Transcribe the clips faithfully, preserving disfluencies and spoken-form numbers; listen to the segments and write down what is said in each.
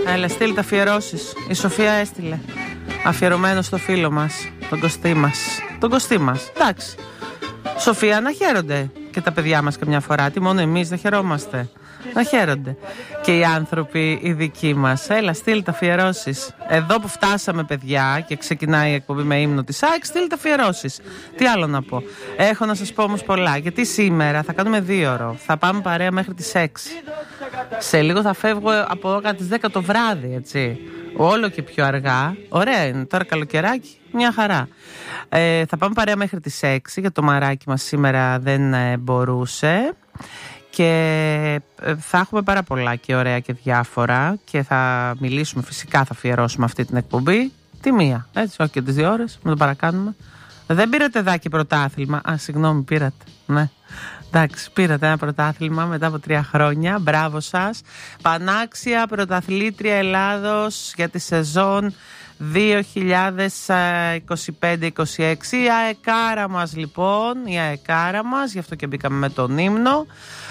Έλα, στείλ τα αφιερώσεις. Η Σοφία έστειλε. Αφιερωμένο στο φίλο μας, τον Κωστή μας. Τον Κωστή μας. Εντάξει. Σοφία, να χαίρονται και τα παιδιά μας καμιά φορά. Τι μόνο εμείς δεν χαιρόμαστε. Να χαίρονται και οι άνθρωποι οι δικοί μας. Έλα, στείλ τα αφιερώσεις. Εδώ που φτάσαμε, παιδιά, και ξεκινάει η εκπομπή με ύμνο της ΑΕΚ, στείλ τα αφιερώσεις. Τι άλλο να πω. Έχω να σας πω όμως πολλά. Γιατί σήμερα θα κάνουμε δύο ώρο. Θα πάμε παρέα μέχρι τις έξι. Σε λίγο θα φεύγω από εδώ κατά τις δέκα το βράδυ, έτσι. Όλο και πιο αργά. Ωραία είναι. Τώρα καλοκαιράκι, μια χαρά. Ε, θα πάμε παρέα μέχρι τις έξι, γιατί το μαράκι μας σήμερα δεν ε, μπορούσε. Και θα έχουμε πάρα πολλά και ωραία και διάφορα. Και θα μιλήσουμε, φυσικά θα αφιερώσουμε αυτή την εκπομπή τη μία, έτσι, όχι και τις δύο ώρες, με το παρακάνουμε. Δεν πήρατε δάκι πρωτάθλημα. Α, συγγνώμη, πήρατε. Ναι. Εντάξει, πήρατε ένα πρωτάθλημα μετά από τρία χρόνια. Μπράβο σας. Πανάξια πρωταθλήτρια Ελλάδος για τη σεζόν δύο χιλιάδες είκοσι πέντε είκοσι έξι. Η αεκάρα μας λοιπόν, η αεκάρα μας, γι' αυτό και μπήκαμε με τον ύμνο.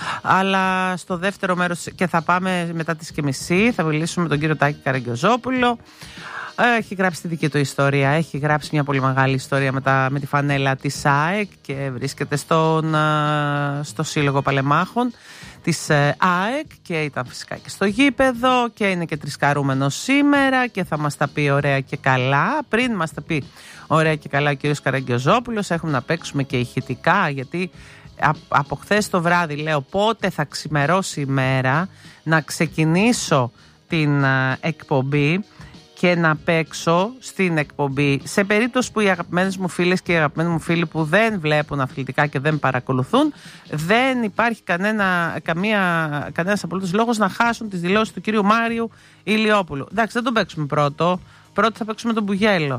Αλλά στο δεύτερο μέρος, και θα πάμε μετά τις και μισή, θα μιλήσουμε με τον κύριο Τάκη Καραγκιόζοπουλο. Έχει γράψει τη δική του ιστορία. Έχει γράψει μια πολύ μεγάλη ιστορία με, τα, με τη φανέλα της ΑΕΚ και βρίσκεται στον, στο Σύλλογο Παλεμάχων της ΑΕΚ και ήταν φυσικά και στο γήπεδο και είναι και τρισκαρούμενος σήμερα και θα μας τα πει ωραία και καλά. Πριν μας τα πει ωραία και καλά ο κύριος Καραγκιόζοπουλος, έχουμε να παίξουμε και ηχητικά, γιατί από χθες το βράδυ λέω πότε θα ξημερώσει η μέρα να ξεκινήσω την εκπομπή και να παίξω στην εκπομπή. Σε περίπτωση που οι αγαπημένες μου φίλες και οι αγαπημένοι μου φίλοι που δεν βλέπουν αθλητικά και δεν παρακολουθούν, δεν υπάρχει κανένα, καμία, κανένας απολύτως λόγος να χάσουν τις δηλώσεις του κύριου Μάριου Ηλιόπουλου. Εντάξει, δεν τον παίξουμε πρώτο. Πρώτα θα παίξουμε τον Μπουγέλο.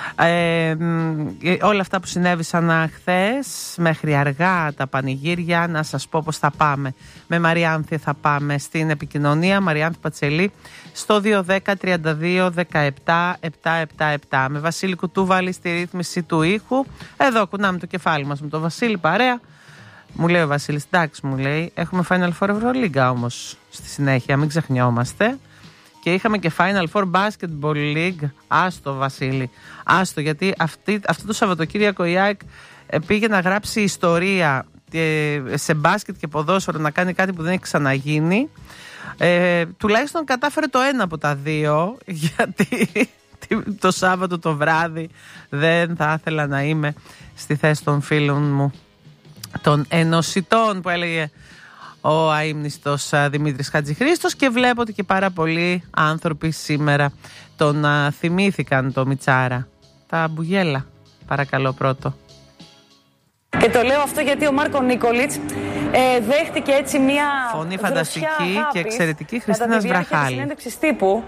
Ε, όλα αυτά που συνέβησαν χθες, μέχρι αργά τα πανηγύρια, να σας πω πώς θα πάμε. Με Μαριάνθη θα πάμε στην επικοινωνία, Μαριάνθη Πατσελή, στο δύο δέκα τριάντα δύο δεκαεπτά επτακόσια εβδομήντα επτά. Με Βασίλη Κουτούβαλη στη ρύθμιση του ήχου. Εδώ κουνάμε το κεφάλι μας με τον Βασίλη παρέα. Μου λέει ο Βασίλης, εντάξει, μου λέει, έχουμε Final Four Ευρωλίγκα όμως στη συνέχεια, μην ξεχνιόμαστε. Και είχαμε και Final Four Basketball League. Άστο, Βασίλη. Άστο, γιατί αυτή, αυτό το Σαββατοκύριακο η ΑΕΚ πήγε να γράψει ιστορία σε μπάσκετ και ποδόσφαιρο, να κάνει κάτι που δεν έχει ξαναγίνει. Ε, τουλάχιστον κατάφερε το ένα από τα δύο, γιατί το Σάββατο το βράδυ δεν θα ήθελα να είμαι στη θέση των φίλων μου, των ενωσιτών, που έλεγε ο αείμνηστος Δημήτρης Χατζηχρήστος, και βλέπω ότι και πάρα πολλοί άνθρωποι σήμερα τον α, θυμήθηκαν το Μιτσάρα. Τα Μπουγέλα, παρακαλώ πρώτο. Και το λέω αυτό γιατί ο Μάρκο Νίκολιτς ε, δέχτηκε έτσι μια φωνή φανταστική και εξαιρετική Χριστίνας Βραχάλη. Συνέντευξης τύπου.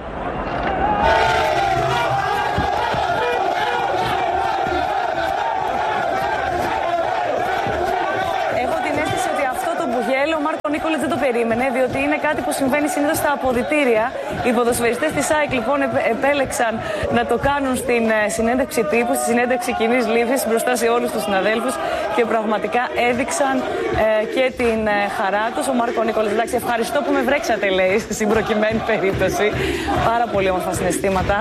Ο Μάρκο Νίκολιτς δεν το περίμενε, διότι είναι κάτι που συμβαίνει συνήθως στα αποδυτήρια. Οι ποδοσφαιριστές της ΑΕΚ λοιπόν επέλεξαν να το κάνουν στην συνέντευξη τύπου, στη συνέντευξη κοινής λήψης μπροστά σε όλους τους συναδέλφους, και πραγματικά έδειξαν ε, και την ε, χαρά τους. Ο Μάρκο Νίκολιτς, εντάξει, ευχαριστώ που με βρέξατε, λέει, στην προκειμένη περίπτωση. Πάρα πολύ όμορφα συναισθήματα.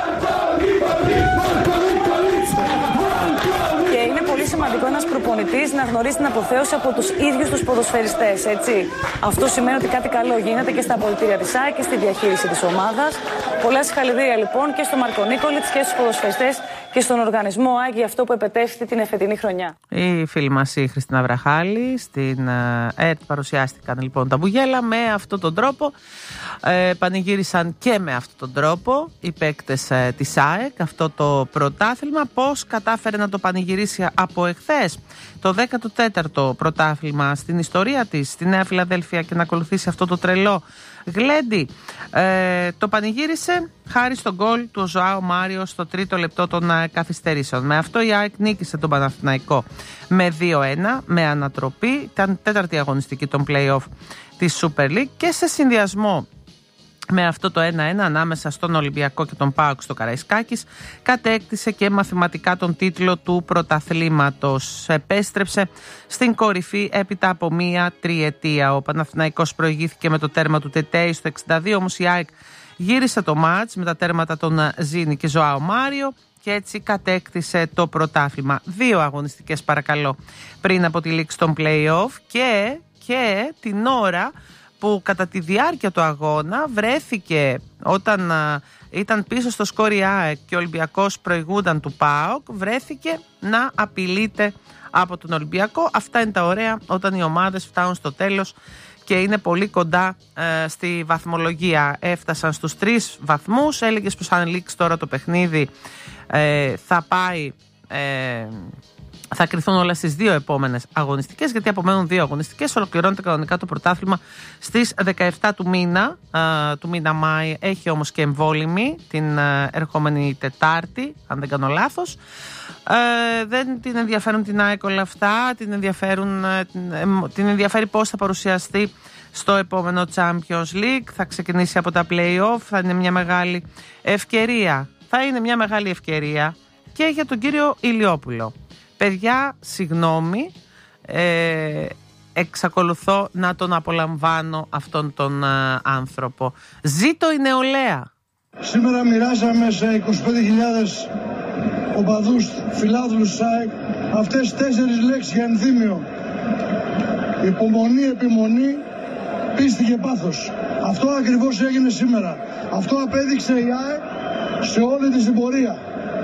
Και είναι πολύ σημαντικό ένας προπονητής να γνωρίζει την αποθέωση από τους ίδιους τους ποδοσφαιριστές, έτσι. Αυτό σημαίνει ότι κάτι καλό γίνεται και στα αποδυτήρια της ΑΕΚ και στη διαχείριση της ομάδας. Πολλά συγχαρητήρια λοιπόν και στον Μάρκο Νίκολιτς και στους ποδοσφαιριστές και στον οργανισμό ΑΕΚ για αυτό που επετεύχθη την εφετινή χρονιά. Η φίλη μας η Χριστίνα Βραχάλη στην ΕΡΤ παρουσιάστηκαν λοιπόν τα Μπουγέλα με αυτόν τον τρόπο. Ε, πανηγύρισαν και με αυτόν τον τρόπο οι παίκτες ε, της ΑΕΚ αυτό το πρωτάθλημα. Πώς κατάφερε να το πανηγυρίσει από εχθές το δέκατο τέταρτο πρωτάθλημα στην ιστορία της στη Νέα Φιλαδέλφια και να ακολουθήσει αυτό το τρελό γλέντι. Ε, το πανηγύρισε χάρη στον γκολ του Ζωάο Μάριο στο τρίτο λεπτό των ε, καθυστερήσεων. Με αυτό η ΑΕΚ νίκησε τον Παναθηναϊκό με δύο ένα με ανατροπή. Ήταν τέταρτη αγωνιστική των play-off της Super League και σε συνδυασμό Με αυτό το ένα ένα ανάμεσα στον Ολυμπιακό και τον ΠΑΟΚ στο Καραϊσκάκης κατέκτησε και μαθηματικά τον τίτλο του πρωταθλήματος. Επέστρεψε στην κορυφή έπειτα από μία τριετία. Ο Παναθηναϊκός προηγήθηκε με το τέρμα του Τετέι στο εξήντα δύο, όμως η ΑΕΚ γύρισε το μάτς με τα τέρματα των Ζήνη και Ζωάο Μάριο και έτσι κατέκτησε το πρωτάθλημα. Δύο αγωνιστικές παρακαλώ πριν από τη λήξη των play-off και, και την ώρα που κατά τη διάρκεια του αγώνα βρέθηκε όταν α, ήταν πίσω στο σκορ η ΑΕΚ και ο Ολυμπιακός προηγούνταν του ΠΑΟΚ, βρέθηκε να απειλείται από τον Ολυμπιακό. Αυτά είναι τα ωραία όταν οι ομάδες φτάνουν στο τέλος και είναι πολύ κοντά ε, στη βαθμολογία. Έφτασαν στους τρεις βαθμούς, έλεγες πως αν λήξει τώρα το παιχνίδι ε, θα πάει... Ε, θα κρυθούν όλα στις δύο επόμενες αγωνιστικές, γιατί απομένουν δύο αγωνιστικές. Ολοκληρώνεται κανονικά το πρωτάθλημα στις δεκαεπτά του μήνα, α, του μήνα Μάη. Έχει όμως και εμβόλυμη την α, ερχόμενη Τετάρτη, αν δεν κάνω λάθος. Ε, δεν την ενδιαφέρουν την ΑΕΚ όλα αυτά. Την, ενδιαφέρουν, την, ε, την ενδιαφέρει πώς θα παρουσιαστεί στο επόμενο Champions League. Θα ξεκινήσει από τα play-off. Θα είναι μια μεγάλη ευκαιρία. Θα είναι μια μεγάλη ευκαιρία και για τον κύριο Ηλιόπουλο. Παιδιά, συγγνώμη, ε, εξακολουθώ να τον απολαμβάνω αυτόν τον α, άνθρωπο. Ζήτω η νεολαία. Σήμερα μοιράσαμε σε είκοσι πέντε χιλιάδες οπαδούς φιλάθλους ΣΑΕΚ αυτές τέσσερις λέξεις για ενθύμιο. Υπομονή, επιμονή, πίστη και πάθος. Αυτό ακριβώς έγινε σήμερα. Αυτό απέδειξε η ΑΕΚ σε όλη της την πορεία.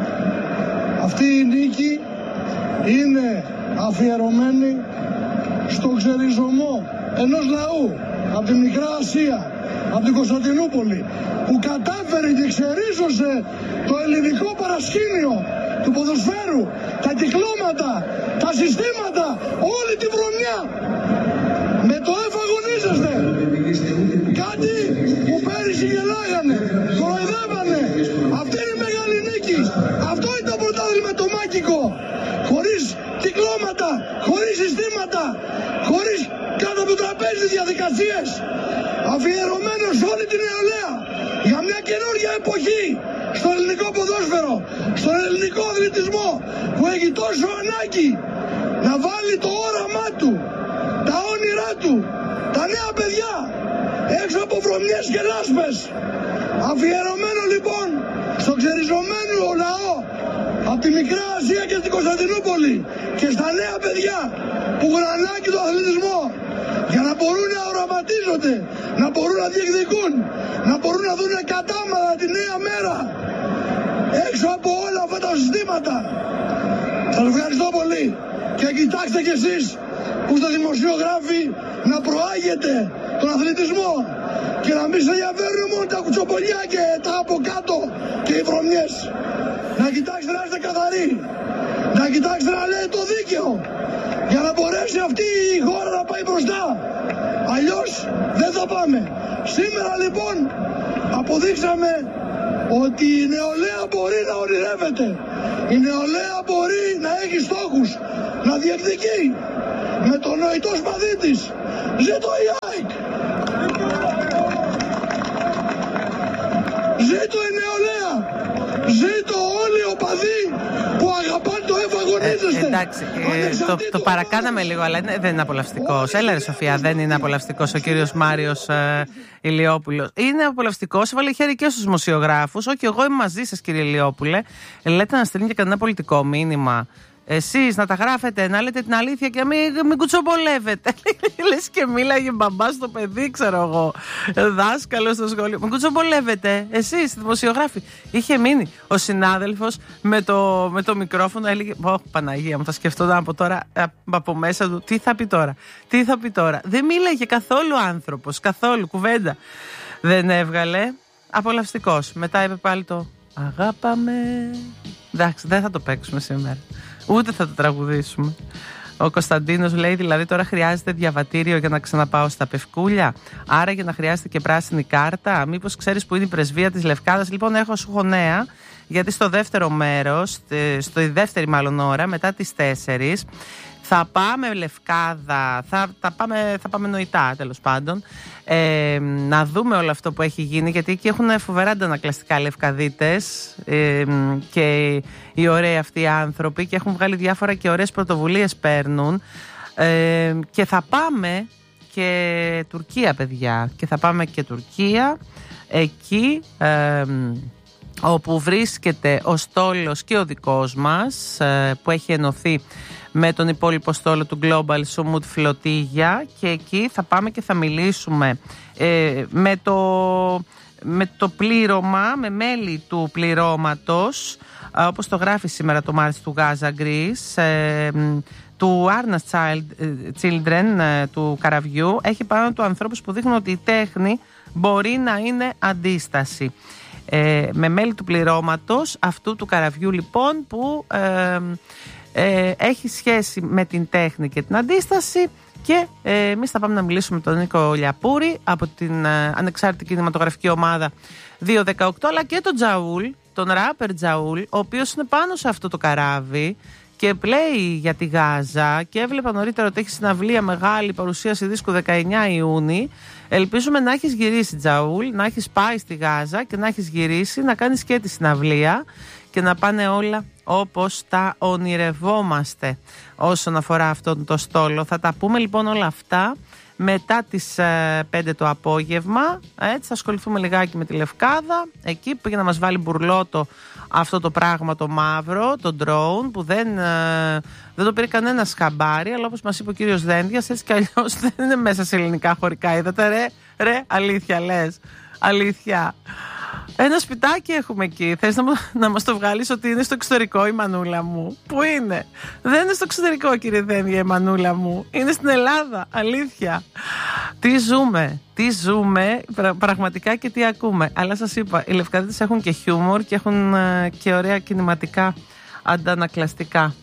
Αυτή η νίκη είναι αφιερωμένη στο ξεριζωμό ενός λαού από τη Μικρά Ασία, από την Κωνσταντινούπολη, που κατάφερε και ξερίζωσε το ελληνικό παρασκήνιο του ποδοσφαίρου, τα κυκλώματα, τα συστήματα, όλη τη βρωμιά. Με το F αγωνίζεστε. Κάτι που πέρυσι γελάγανε, κοροϊδεύανε. Αυτή είναι η μεγάλη νίκη. Αυτό είναι το πρωτάθλημα το μάκικο. Χωρίς κυκλώματα, χωρίς συστήματα, χωρίς κάτω από το τραπέζι διαδικασίες. Αφιερωμένο σε όλη την νεολαία για μια καινούργια εποχή στο ελληνικό ποδόσφαιρο, στον ελληνικό αθλητισμό που έχει τόσο ανάγκη να βάλει το όραμά του, τα όνειρά του, τα νέα παιδιά έξω από βρωμιές και λάσπες. Αφιερωμένο λοιπόν στο ξεριζωμένο λαό από τη Μικρά Ασία και την Κωνσταντινούπολη και στα νέα παιδιά που έχουν ανάγκη τον αθλητισμό για να μπορούν να οραματίζονται, να μπορούν να διεκδικούν, να μπορούν να δουν κατάματα τη νέα μέρα έξω από όλα αυτά τα συστήματα. Σας ευχαριστώ πολύ και κοιτάξτε κι εσείς που είστε δημοσιογράφοι να προάγετε τον αθλητισμό και να μην σε ενδιαφέρουν μόνο τα κουτσοπολιά και τα από κάτω και οι βρωμιές. Να κοιτάξετε να είστε καθαροί, να κοιτάξετε να λέτε το δίκαιο για να μπορέσει αυτή η χώρα να πάει μπροστά. Αλλιώς δεν θα πάμε. Σήμερα λοιπόν αποδείξαμε ότι η νεολαία μπορεί να ονειρεύεται. Η νεολαία μπορεί να έχει στόχους, να διεκδικεί με το νοητό σπαθί της. Ζήτω η ΑΕΚ! Ζήτω η νεολαία! Ζήτω όλοι οι οπαδοί που αγαπάνε το εφαγωνίζεστε! Ε, εντάξει, ε, το, το παρακάναμε λίγο, αλλά είναι, δεν είναι απολαυστικός. Έλα ρε Σοφία, δεν είναι απολαυστικός ο κύριος Μάριος ε, Ηλιόπουλος. Είναι απολαυστικός, έβαλε χέρι και στους δημοσιογράφους. Όχι, εγώ είμαι μαζί σας κύριε Ηλιόπουλε. Λέτε να στέλνει και κανένα πολιτικό μήνυμα. Εσείς να τα γράφετε, να λέτε την αλήθεια και μην, μην κουτσομπολεύετε. Λες και μίλαγε μπαμπά στο παιδί, ξέρω εγώ. Δάσκαλο στο σχολείο. Μην κουτσομπολεύετε. Εσείς, δημοσιογράφοι. Είχε μείνει ο συνάδελφος με το, με το μικρόφωνο. Έλεγε: Ω, Παναγία μου, θα σκεφτόταν από τώρα, από μέσα του, τι θα πει τώρα. Τι θα πει τώρα. Δεν μίλαγε καθόλου άνθρωπος, καθόλου κουβέντα. Δεν έβγαλε. Απολαυστικός. Μετά είπε πάλι το αγάπαμε. Εντάξει, δεν θα το παίξουμε σήμερα. Ούτε θα το τραγουδήσουμε. Ο Κωνσταντίνος λέει δηλαδή τώρα χρειάζεται διαβατήριο για να ξαναπάω στα Πευκούλια. Άρα για να χρειάζεται και πράσινη κάρτα. Μήπως ξέρεις που είναι η πρεσβεία της Λευκάδας. Λοιπόν έχω σου έχω νέα. Γιατί στο δεύτερο μέρος, στη δεύτερη μάλλον ώρα μετά τις τέσσερις Θα πάμε Λευκάδα, θα, θα, πάμε, θα πάμε νοητά τέλος πάντων, ε, να δούμε όλο αυτό που έχει γίνει, γιατί εκεί έχουν φοβερά αντανακλαστικά λευκαδίτες ε, και οι ωραίοι αυτοί οι άνθρωποι, και έχουν βγάλει διάφορα και ωραίες πρωτοβουλίες παίρνουν, ε, και θα πάμε και Τουρκία, παιδιά, και θα πάμε και Τουρκία, εκεί ε, όπου βρίσκεται ο στόλος και ο δικός μας, ε, που έχει ενωθεί με τον υπόλοιπο στόλο του Global Sumut Flotilla, και εκεί θα πάμε και θα μιλήσουμε ε, με, το, με το πλήρωμα, με μέλη του πληρώματος, ε, όπως το γράφει σήμερα το Μάρτς του Gaza Greece, ε, του Arnas Child, Children, ε, του καραβιού. Έχει πάνω του ανθρώπους που δείχνουν ότι η τέχνη μπορεί να είναι αντίσταση. Ε, με μέλη του πληρώματος αυτού του καραβιού λοιπόν, που ε, ε, έχει σχέση με την τέχνη και την αντίσταση, και ε, εμείς θα πάμε να μιλήσουμε με τον Νίκο Λιαπούρη από την ε, ανεξάρτητη κινηματογραφική ομάδα δύο δεκαοκτώ, αλλά και τον Τζαούλ, τον ράπερ Τζαούλ, ο οποίος είναι πάνω σε αυτό το καράβι και πλέει για τη Γάζα, και έβλεπα νωρίτερα ότι έχει συναυλία μεγάλη, παρουσίαση δίσκου δεκαεννιά Ιούνιου. Ελπίζουμε να έχεις γυρίσει, Τζαούλ, να έχεις πάει στη Γάζα και να έχεις γυρίσει, να κάνεις και τη συναυλία και να πάνε όλα όπως τα ονειρευόμαστε όσον αφορά αυτόν το στόλο. Θα τα πούμε λοιπόν όλα αυτά μετά τις ε, πέντε το απόγευμα. Έτσι θα ασχοληθούμε λιγάκι με τη Λευκάδα, εκεί που πήγε να μας βάλει μπουρλότο αυτό το πράγμα το μαύρο, το drone, που δεν, ε, δεν το πήρε κανένα χαμπάρι, αλλά όπως μας είπε ο κύριος Δένδιας, έτσι κι αλλιώς δεν είναι μέσα σε ελληνικά χωρικά. Είδατε, ρε, ρε, αλήθεια λες, αλήθεια. Ένα σπιτάκι έχουμε εκεί. Θες να, να μας το βγάλεις ότι είναι στο εξωτερικό η μανούλα μου? Πού είναι? Δεν είναι στο εξωτερικό, κύριε Δένδια, η μανούλα μου. Είναι στην Ελλάδα, αλήθεια. Τι ζούμε, τι ζούμε πραγματικά και τι ακούμε. Αλλά σας είπα, οι Λευκαδίτες έχουν και χιούμορ και έχουν ε, και ωραία κινηματικά αντανακλαστικά.